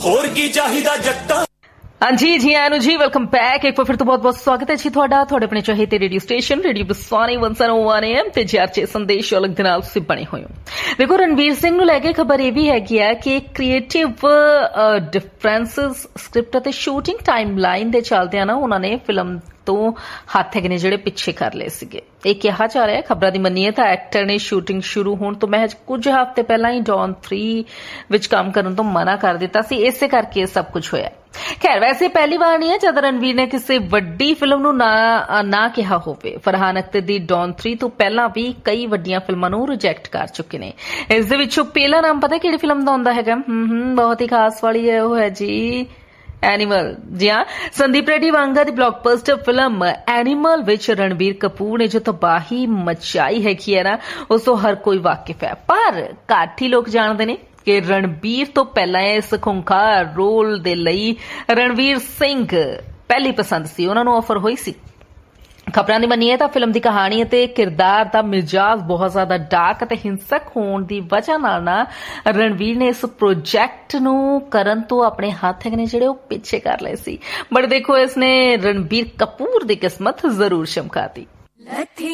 ਹੋਰ ਕੀ ਚਾਹੀਦਾ ਜੱਟਾਂ। हाँ जी आनू जी वेलकम बैक एक बार फिर तो बहुत बहुत स्वागत है जी थोड़ा थोड़े अपने चाहते रेडियो स्टेशन रेडियो बसानी 101 AM ते जीआरजे संदेश अलग दे नाल तुसीं बने होए हो। देखो रणवीर सिंह नूं लैके खबर ये भी हैगी है कि क्रिएटिव डिफरेंसेस स्क्रिप्ट ते शूटिंग टाइमलाइन दे चलदे ना उन्होंने फिल्म तो हथ है ਜਿਹੜੇ ਪਿੱਛੇ ਕਰ ਲਏ ਸੀਗੇ। ਇਹ ਕਿਹਾ ਜਾ ਰਿਹਾ ਹੈ ਖਬਰਾਂ ਦੀ ਮੰਨੀਏ ਤਾਂ ਐਕਟਰ ਨੇ ਸ਼ੂਟਿੰਗ ਸ਼ੁਰੂ ਹੋਣ ਤੋਂ ਮਹਿਜ ਕੁਝ ਹਫ਼ਤੇ ਪਹਿਲਾਂ ਹੀ ਡੌਨ 3 ਵਿੱਚ ਕੰਮ ਕਰਨ ਤੋਂ ਮਨਾ ਕਰ ਦਿੱਤਾ ਸੀ। ਇਸੇ ਕਰਕੇ ਇਹ ਸਭ ਕੁਝ ਹੋਇਆ। ਖੈਰ ਵੈਸੇ ਪਹਿਲੀ ਵਾਰ ਨਹੀਂ ਹੈ ਜਦ ਰਣਵੀਰ ਨੇ ਕਿਸੇ ਵੱਡੀ ਫਿਲਮ ਨੂੰ ਨਾ ਕਿਹਾ ਹੋਵੇ। ਫਰਹਾਨ ਅਖਤਰ ਦੀ ਡੌਨ 3 ਤੋਂ ਪਹਿਲਾਂ ਵੀ ਕਈ ਵੱਡੀਆਂ ਫਿਲਮਾਂ ਨੂੰ ਰਿਜੈਕਟ ਕਰ ਚੁੱਕੇ ਨੇ। ਇਸ ਦੇ ਵਿੱਚੋਂ ਪਹਿਲਾ ਨਾਮ ਪਤਾ ਕਿਹੜੀ ਫਿਲਮ ਦਾ ਆਉਂਦਾ ਹੈਗਾ? ਬਹੁਤ ਹੀ ਖਾਸ ਵਾਲੀ ਹੈ ਉਹ ਹੈ ਜੀ एनिमल। जी हाँ संदीप रेड्डी वांगा दी blockbuster film animal which Ranbir Kapoor ने जो तबाही मचाई हैगी है ना उस तो हर कोई वाकिफ है पर घट ही लोग जानते ने कि रणबीर तो पहला इस खूंखार रोल दे लई रणवीर सिंह पहली पसंद सी उन्हां नूं ऑफर होई सी। खबरां दी मन्नीए तां फिल्म दी कहानी ते किरदार दा मिजाज बहुत ज्यादा डार्क ते हिंसक होण दी वजह नाल ना रणवीर ने इस प्रोजेक्ट नूं करन तो अपने हत्थ ने जिहड़े ओह पिछे कर लए सी। बट देखो इसने रणबीर कपूर दी किस्मत जरूर चमकाती।